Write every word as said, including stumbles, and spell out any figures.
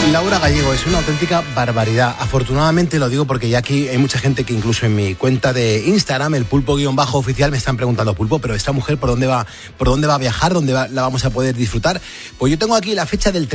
Laura Gallego, es una auténtica barbaridad. Afortunadamente lo digo porque ya aquí hay mucha gente que incluso en mi cuenta de Instagram, el pulpo-oficial, me están preguntando, Pulpo, pero esta mujer, ¿por dónde va, por dónde va a viajar? ¿Dónde va, la vamos a poder disfrutar? Pues yo tengo aquí la fecha del